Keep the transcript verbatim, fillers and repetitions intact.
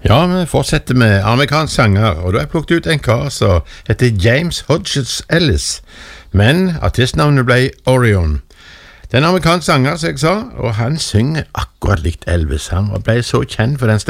Ja, vi fortsetter med amerikansk sanger, og da har jeg plukket ut en kar som heter James Hodges Ellis, men artistnavnet ble Orion. Det er en amerikansk sanger, som jeg sa, og han synger akkurat likt Elvis. Han ble så kjent for den stemmen.